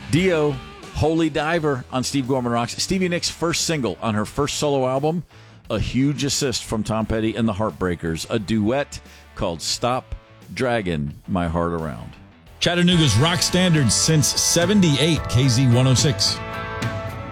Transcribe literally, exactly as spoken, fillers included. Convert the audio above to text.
Dio, Holy Diver on Steve Gorman Rocks. Stevie Nicks' first single on her first solo album, a huge assist from Tom Petty and the Heartbreakers, a duet called Stop Draggin' My Heart Around. Chattanooga's rock standards since seventy-eight, K Z one oh six.